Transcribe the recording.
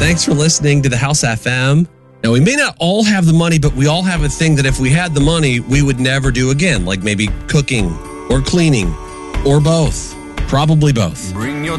Thanks for listening to the House FM. Now, we may not all have the money, but we all have a thing that if we had the money, we would never do again, like maybe cooking or cleaning or both. Probably both. Bring your